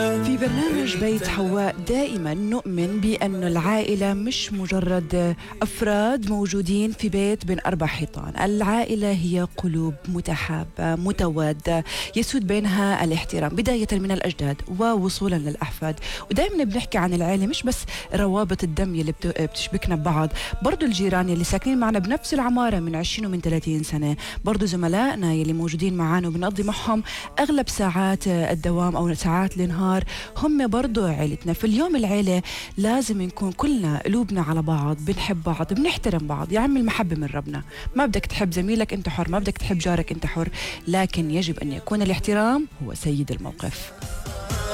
في برنامج بيت حواء دائما نؤمن بأن العائلة مش مجرد أفراد موجودين في بيت بين أربع حيطان. العائلة هي قلوب متحابة متوادة يسود بينها الاحترام بداية من الأجداد ووصولا للأحفاد. ودائما بنحكي عن العائلة مش بس روابط الدم اللي بتشبكنا ببعض، برضو الجيران اللي ساكنين معنا بنفس العمارة من 20 ومن 30 سنة، برضو زملائنا اللي موجودين معنا وبنقضي معهم أغلب ساعات الدوام أو ساعات النهار، هم برضو عيلتنا. في اليوم العيلة لازم نكون كلنا قلوبنا على بعض، بنحب بعض، بنحترم بعض. يا عم المحبة من ربنا، ما بدك تحب زميلك انت حر، ما بدك تحب جارك انت حر، لكن يجب أن يكون الاحترام هو سيد الموقف.